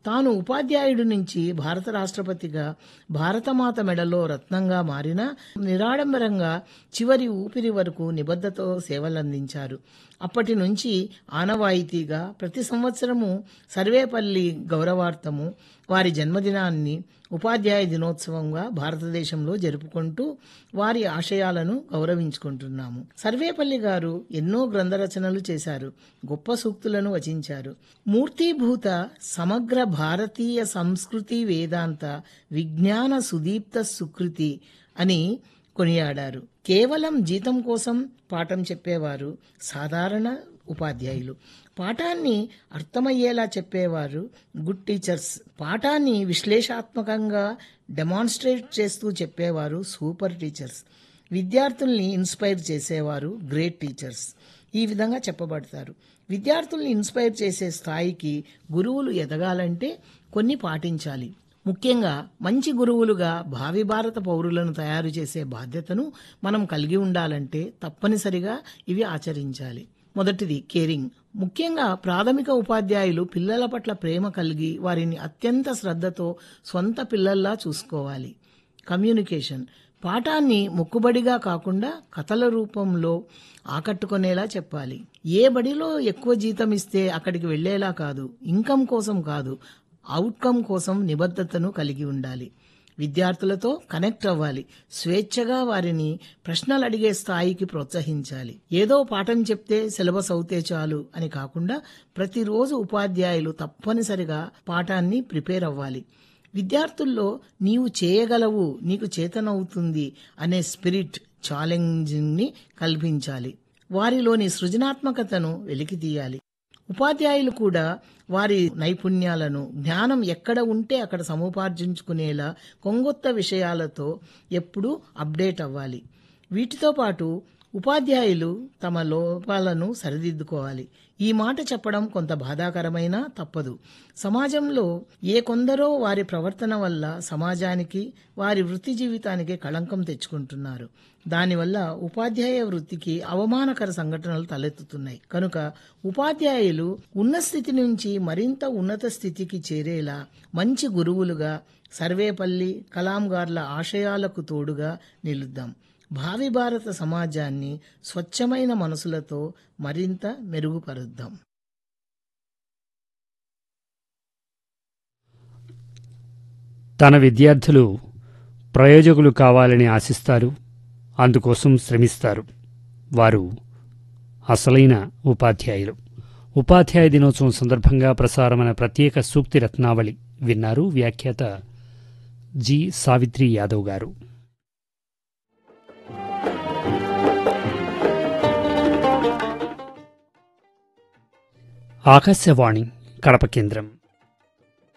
తాను ఉపాధ్యాయుడి నుంచి భారత రాష్ట్రపతిగా, భారతమాత మెడలో రత్నంగా మారిన నిరాడంబరంగా చివరి ఊపిరి వరకు నిబద్ధతతో సేవలందించారు. అప్పటి నుంచి ఆనవాయితీగా ప్రతి సంవత్సరము సర్వేపల్లి గౌరవార్థము వారి జన్మదినాన్ని ఉపాధ్యాయ దినోత్సవంగా భారతదేశంలో జరుపుకుంటూ వారి ఆశయాలను గౌరవించుకుంటున్నాము. సర్వేపల్లి గారు ఎన్నో గ్రంథ రచనలు చేశారు, గొప్ప సూక్తులను వచించారు. మూర్తిభూత సమగ్ర భారతీయ సంస్కృతి వేదాంత విజ్ఞాన సుదీప్త సుకృతి అని కొనియాడారు. కేవలం జీతం కోసం పాఠం చెప్పేవారు సాధారణ ఉపాధ్యాయులు, పాఠాన్ని అర్థమయ్యేలా చెప్పేవారు గుడ్ టీచర్స్, పాఠాన్ని విశ్లేషాత్మకంగా డెమాన్స్ట్రేట్ చేస్తూ చెప్పేవారు సూపర్ టీచర్స్, విద్యార్థుల్ని ఇన్స్పైర్ చేసేవారు గ్రేట్ టీచర్స్. ఈ విధంగా చెప్పబడతారు. విద్యార్థుల్ని ఇన్స్పైర్ చేసే స్థాయికి గురువులు ఎదగాలంటే కొన్ని పాటించాలి. ముఖ్యంగా మంచి గురువులుగా భావి భారత పౌరులను తయారు చేసే బాధ్యతను మనం కలిగి ఉండాలంటే తప్పనిసరిగా ఇవి ఆచరించాలి. మొదటిది కేరింగ్. ముఖ్యంగా ప్రాథమిక ఉపాధ్యాయులు పిల్లల పట్ల ప్రేమ కలిగి వారిని అత్యంత శ్రద్ధతో సొంత పిల్లల్లా చూసుకోవాలి. కమ్యూనికేషన్. పాఠాన్ని మొక్కుబడిగా కాకుండా కథల రూపంలో ఆకట్టుకునేలా చెప్పాలి. ఏ బడిలో ఎక్కువ జీతం ఇస్తే అక్కడికి వెళ్లేలా కాదు, ఇన్కమ్ కోసం కాదు, అవుట్కమ్ కోసం నిబద్ధతను కలిగి ఉండాలి. విద్యార్థులతో కనెక్ట్ అవ్వాలి. స్వేచ్ఛగా వారిని ప్రశ్నలు అడిగే స్థాయికి ప్రోత్సహించాలి. ఏదో పాఠం చెప్తే సిలబస్ అవుతే చాలు అని కాకుండా ప్రతిరోజు ఉపాధ్యాయులు తప్పనిసరిగా పాఠాన్ని ప్రిపేర్ అవ్వాలి. విద్యార్థుల్లో నీవు చేయగలవు, నీకు చేతనవుతుంది అనే స్పిరిట్, ఛాలెంజింగ్ని కల్పించాలి. వారిలోని సృజనాత్మకతను వెలికితీయాలి. ఉపాధ్యాయులు కూడా వారి నైపుణ్యాలను, జ్ఞానం ఎక్కడ ఉంటే అక్కడ సముపార్జించుకునేలా కొంగొత్త విషయాలతో ఎప్పుడూ అప్డేట్ అవ్వాలి. వీటితో పాటు ఉపాధ్యాయులు తమ లోపాలను సరిదిద్దుకోవాలి. ఈ మాట చెప్పడం కొంత బాధాకరమైనా తప్పదు. సమాజంలో ఏ కొందరో వారి ప్రవర్తన వల్ల సమాజానికి, వారి వృత్తి జీవితానికి కళంకం తెచ్చుకుంటున్నారు. దానివల్ల ఉపాధ్యాయ వృత్తికి అవమానకర సంఘటనలు తలెత్తుతున్నాయి. కనుక ఉపాధ్యాయులు ఉన్న స్థితి నుంచి మరింత ఉన్నత స్థితికి చేరేలా మంచి గురువులుగా సర్వేపల్లి, కలాం గార్ల ఆశయాలకు తోడుగా నిలుద్దాం. భావి భారత సమాజాన్ని స్వచ్ఛమైన మనసులతో మరింత మెరుగుపరుద్దాం. తన విద్యార్థులు ప్రయోజకులు కావాలని ఆశిస్తారు, అందుకోసం శ్రమిస్తారు. వారు అసలైన ఉపాధ్యాయులు. ఉపాధ్యాయ దినోత్సవం సందర్భంగా ప్రసారమైన ప్రత్యేక సూక్తి రత్నావళి విన్నారు. వ్యాఖ్యాత జి. సావిత్రి యాదవ్ గారు. ఆకాశవాణి కడప కేంద్రం.